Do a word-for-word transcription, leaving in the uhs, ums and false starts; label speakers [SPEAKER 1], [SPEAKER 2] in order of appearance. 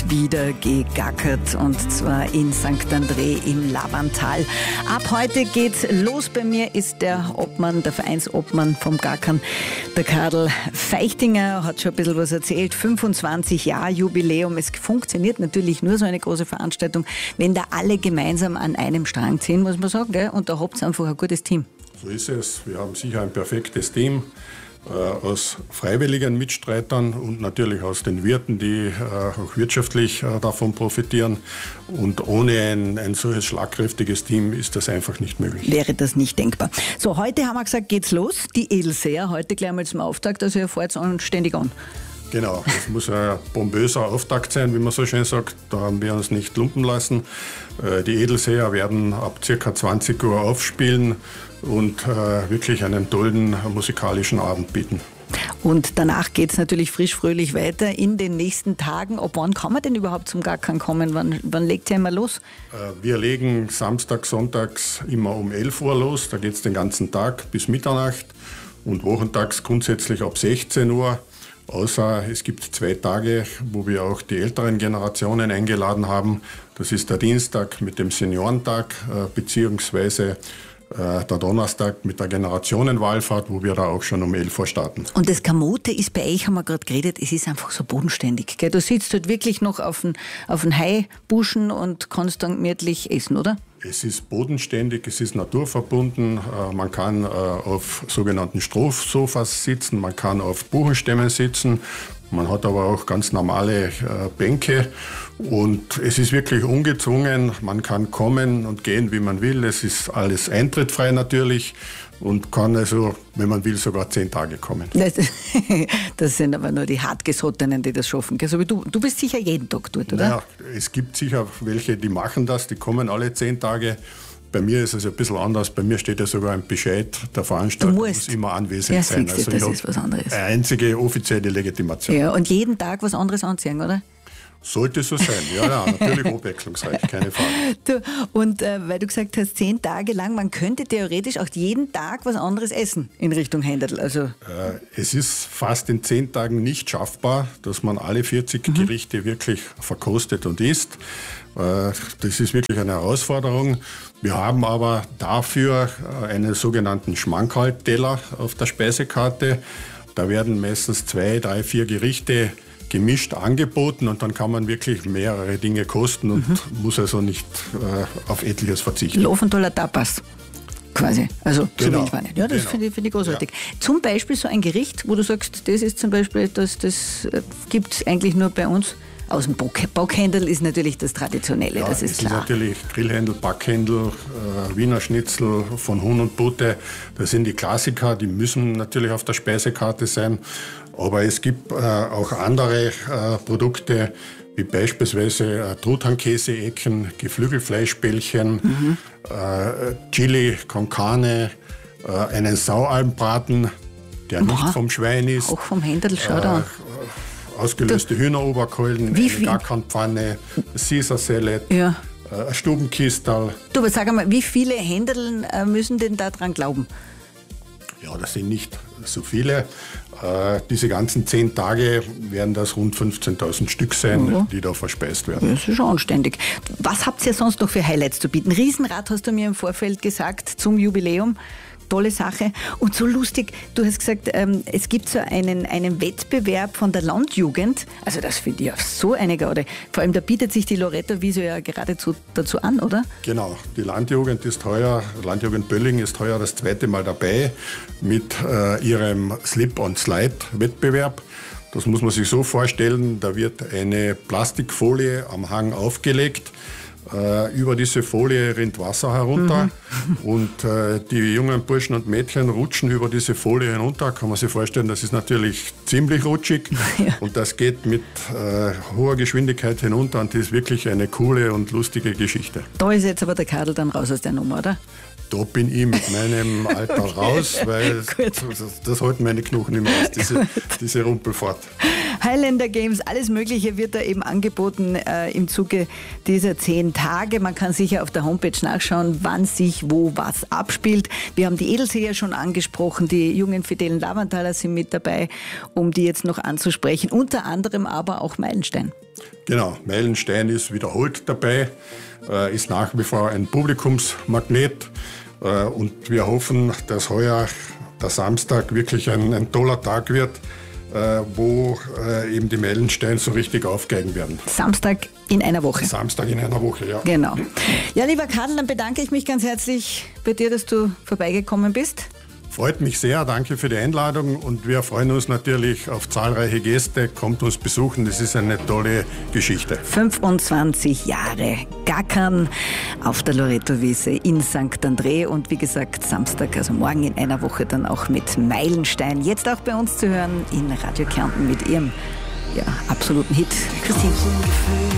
[SPEAKER 1] wieder gegackert und zwar in Sankt André im Lavantal. Ab heute geht's los. Bei mir ist der Obmann, der Vereinsobmann vom Gackern, der Karl Feichtinger, hat schon ein bisschen was erzählt. fünfundzwanzig Jahre Jubiläum. Es funktioniert natürlich nur so eine große Veranstaltung, wenn da alle gemeinsam an einem Strang ziehen, muss man sagen, gell? Und da habt ihr einfach ein gutes Team.
[SPEAKER 2] So ist es. Wir haben sicher ein perfektes Team äh, aus freiwilligen Mitstreitern und natürlich aus den Wirten, die äh, auch wirtschaftlich äh, davon profitieren. Und ohne ein, ein solches schlagkräftiges Team ist das einfach nicht möglich.
[SPEAKER 1] Wäre das nicht denkbar. So, heute haben wir gesagt, geht's los. Die Edelseher, heute gleich mal zum Auftakt, also ihr fahrt anständig an.
[SPEAKER 2] Genau, das muss ein pompöser Auftakt sein, wie man so schön sagt. Da haben wir uns nicht lumpen lassen. Die Edelseher werden ab ca. zwanzig Uhr aufspielen und wirklich einen tollen musikalischen Abend bieten.
[SPEAKER 1] Und danach geht es natürlich frisch fröhlich weiter in den nächsten Tagen. Ab wann kann man denn überhaupt zum Gackern kommen? Wann, wann legt ihr immer los?
[SPEAKER 2] Wir legen Samstag, Sonntags immer um elf Uhr los. Da geht es den ganzen Tag bis Mitternacht und wochentags grundsätzlich ab sechzehn Uhr. Außer es gibt zwei Tage, wo wir auch die älteren Generationen eingeladen haben. Das ist der Dienstag mit dem Seniorentag, äh, beziehungsweise äh, der Donnerstag mit der Generationenwallfahrt, wo wir da auch schon um elf Uhr starten.
[SPEAKER 1] Und das Kamote ist bei euch, haben wir gerade geredet, es ist einfach so bodenständig. Gell? Du sitzt halt wirklich noch auf den, auf den Haibuschen und kannst dann gemütlich essen, oder?
[SPEAKER 2] Es ist bodenständig, es ist naturverbunden. Man kann auf sogenannten Strohsofas sitzen, man kann auf Buchenstämmen sitzen. Man hat aber auch ganz normale Bänke und es ist wirklich ungezwungen. Man kann kommen und gehen, wie man will. Es ist alles eintrittfrei natürlich und kann also, wenn man will, sogar zehn Tage kommen. Das,
[SPEAKER 1] das sind aber nur die Hartgesottenen, die das schaffen. So wie du. Du bist sicher jeden Tag dort, oder?
[SPEAKER 2] Ja, es gibt sicher welche, die machen das, die kommen alle zehn Tage. Bei mir ist es ein bisschen anders. Bei mir steht ja sogar ein Bescheid, der Veranstalter muss immer anwesend
[SPEAKER 1] ja,
[SPEAKER 2] sein.
[SPEAKER 1] Also das ist was anderes.
[SPEAKER 2] Eine einzige offizielle Legitimation.
[SPEAKER 1] Ja, und jeden Tag was anderes anziehen, oder?
[SPEAKER 2] Sollte so sein, ja, ja, natürlich abwechslungsreich, keine Frage.
[SPEAKER 1] Du, und äh, weil du gesagt hast, zehn Tage lang, man könnte theoretisch auch jeden Tag was anderes essen in Richtung Händel. Also
[SPEAKER 2] äh, es ist fast in zehn Tagen nicht schaffbar, dass man alle vierzig mhm. Gerichte wirklich verkostet und isst. Äh, das ist wirklich eine Herausforderung. Wir haben aber dafür äh, einen sogenannten Schmankerl-Teller auf der Speisekarte. Da werden meistens zwei, drei, vier Gerichte gemischt angeboten und dann kann man wirklich mehrere Dinge kosten und mhm. muss also nicht äh, auf etliches verzichten.
[SPEAKER 1] Laufentoller Tapas quasi, also
[SPEAKER 2] genau.
[SPEAKER 1] so will ich meine. Ja, das
[SPEAKER 2] genau.
[SPEAKER 1] finde ich, find ich großartig.
[SPEAKER 2] Ja.
[SPEAKER 1] Zum Beispiel so ein Gericht, wo du sagst, das ist zum Beispiel, das, das äh, gibt es eigentlich nur bei uns. Aus dem Bock. Bockhändel ist natürlich das Traditionelle, ja, das ist
[SPEAKER 2] es
[SPEAKER 1] klar.
[SPEAKER 2] Ist natürlich Grillhändel, Backhändel, äh, Wiener Schnitzel von Huhn und Pute. Das sind die Klassiker, die müssen natürlich auf der Speisekarte sein. Aber es gibt äh, auch andere äh, Produkte, wie beispielsweise äh, Truthahn-Käse-Ecken, Geflügelfleischbällchen, mhm. äh, Chili con Carne, äh, einen Saualmbraten, der Boah. nicht vom Schwein ist.
[SPEAKER 1] Auch vom Händel, schau
[SPEAKER 2] äh,
[SPEAKER 1] da an.
[SPEAKER 2] Ausgelöste du, Hühneroberkeulen, eine Gackernpfanne, Caesar Salad,
[SPEAKER 1] ja.
[SPEAKER 2] äh, ein Stubenkistel.
[SPEAKER 1] Du, aber sag einmal, wie viele Händeln äh, müssen denn da dran glauben?
[SPEAKER 2] Ja, das sind nicht so viele. Äh, diese ganzen zehn Tage werden das rund fünfzehntausend Stück sein, mhm. die da verspeist werden.
[SPEAKER 1] Das ist schon anständig. Was habt ihr sonst noch für Highlights zu bieten? Riesenrad hast du mir im Vorfeld gesagt zum Jubiläum. Tolle Sache. Und so lustig, du hast gesagt, ähm, es gibt so einen, einen Wettbewerb von der Landjugend. Also das finde ich ja so eine Garde. Vor allem, da bietet sich die Loretto-Wiese ja geradezu dazu an, oder?
[SPEAKER 2] Genau. Die Landjugend ist heuer, Landjugend Bölling ist heuer das zweite Mal dabei mit äh, ihrem Slip-on-Slide-Wettbewerb. Das muss man sich so vorstellen, da wird eine Plastikfolie am Hang aufgelegt. Äh, über diese Folie rinnt Wasser herunter mhm. und äh, die jungen Burschen und Mädchen rutschen über diese Folie hinunter. Kann man sich vorstellen, das ist natürlich ziemlich rutschig ja. und das geht mit äh, hoher Geschwindigkeit hinunter und das ist wirklich eine coole und lustige Geschichte.
[SPEAKER 1] Da ist jetzt aber der Kadel dann raus aus der Nummer, oder?
[SPEAKER 2] Da bin ich mit meinem Alter raus, weil das, das halten meine Knochen nicht mehr aus, diese, diese Rumpelfahrt.
[SPEAKER 1] Highlander Games, alles Mögliche wird da eben angeboten äh, im Zuge dieser zehn Tage. Man kann sicher auf der Homepage nachschauen, wann sich wo was abspielt. Wir haben die Edelseher schon angesprochen, die jungen fidelen Lavanthaler sind mit dabei, um die jetzt noch anzusprechen. Unter anderem aber auch Meilenstein.
[SPEAKER 2] Genau, Meilenstein ist wiederholt dabei, äh, ist nach wie vor ein Publikumsmagnet äh, und wir hoffen, dass heuer der Samstag wirklich ein, ein toller Tag wird, äh, wo äh, eben die Meilensteine so richtig aufgeigen werden.
[SPEAKER 1] Samstag in einer Woche.
[SPEAKER 2] Samstag in einer Woche, ja.
[SPEAKER 1] Genau. Ja, lieber Karl, dann bedanke ich mich ganz herzlich bei dir, dass du vorbeigekommen bist.
[SPEAKER 2] Freut mich sehr, danke für die Einladung und wir freuen uns natürlich auf zahlreiche Gäste. Kommt uns besuchen, das ist eine tolle Geschichte.
[SPEAKER 1] fünfundzwanzig Jahre Gackern auf der Lorettowiese in Sankt André und wie gesagt Samstag, also morgen in einer Woche dann auch mit Meilenstein. Jetzt auch bei uns zu hören in Radio Kärnten mit ihrem ja, absoluten Hit. Christine.